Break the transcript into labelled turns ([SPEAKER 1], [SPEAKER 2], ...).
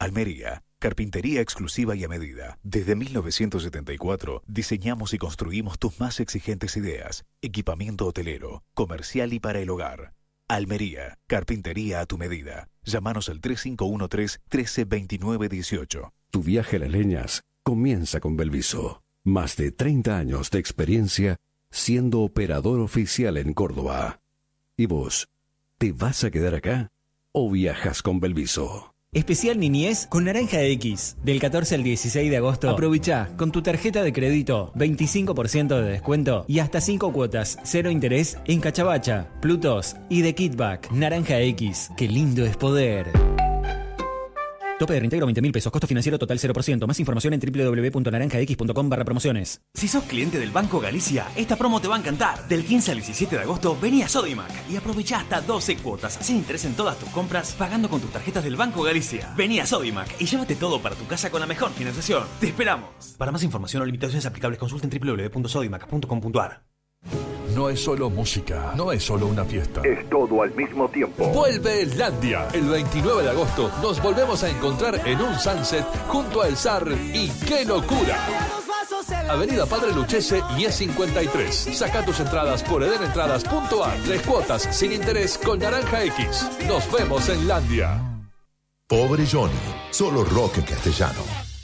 [SPEAKER 1] Almería, carpintería exclusiva y a medida. Desde 1974 diseñamos y construimos tus más exigentes ideas. Equipamiento hotelero, comercial y para el hogar. Almería, carpintería a tu medida. Llámanos al 3513-132918.
[SPEAKER 2] Tu viaje a las leñas comienza con Belviso. Más de 30 años de experiencia siendo operador oficial en Córdoba. ¿Y vos, te vas a quedar acá o viajas con Belviso?
[SPEAKER 3] Especial Niñez con Naranja X. Del 14 al 16 de agosto. Aprovecha con tu tarjeta de crédito 25% de descuento y hasta 5 cuotas, 0 interés en Cachabacha, Plutos y de Kitback. Naranja X. Qué lindo es poder. Tope de reintegro 20.000 pesos. Costo financiero total 0%. Más información en www.naranjax.com/promociones.
[SPEAKER 4] Si sos cliente del Banco Galicia, esta promo te va a encantar. Del 15 al 17 de agosto, vení a Sodimac y aprovecha hasta 12 cuotas sin interés en todas tus compras, pagando con tus tarjetas del Banco Galicia. Vení a Sodimac y llévate todo para tu casa con la mejor financiación. ¡Te esperamos! Para más información o limitaciones aplicables, consulten www.sodimac.com.ar.
[SPEAKER 5] No es solo música, no es solo una fiesta.
[SPEAKER 6] Es todo al mismo tiempo.
[SPEAKER 5] Vuelve Landia. El 29 de agosto nos volvemos a encontrar en un sunset junto a El Zar y ¡qué locura! Avenida Padre Luchese y E53. Saca tus entradas por edenentradas.ar. 3 cuotas sin interés con Naranja X. Nos vemos en Landia.
[SPEAKER 7] Pobre Johnny, solo rock en castellano.